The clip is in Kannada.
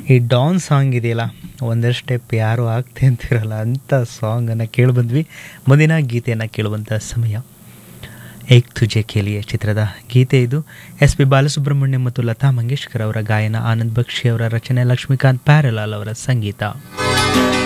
ಈ ಡಾನ್ ಸಾಂಗ್ ಇದೆಯಲ್ಲ, ಒಂದಷ್ಟು ಸ್ಟೆಪ್ ಯಾರೂ ಆಗ್ತೆ ಅಂತಿರಲ್ಲ ಅಂಥ ಸಾಂಗನ್ನು ಕೇಳಿಬಂದ್ವಿ. ಮುಂದಿನ ಗೀತೆಯನ್ನು ಕೇಳುವಂಥ ಸಮಯ ಏಕ್ ತುಜೆ ಕೇಲಿಯೇ ಚಿತ್ರದ ಗೀತೆ ಇದು. ಎಸ್ ಪಿ ಬಾಲಸುಬ್ರಹ್ಮಣ್ಯಂ ಮತ್ತು ಲತಾ ಮಂಗೇಶ್ಕರ್ ಅವರ ಗಾಯನ, ಆನಂದ್ ಬಕ್ಷಿ ಅವರ ರಚನೆ, ಲಕ್ಷ್ಮೀಕಾಂತ್ ಪ್ಯಾರಲಾಲ್ ಅವರ ಸಂಗೀತ.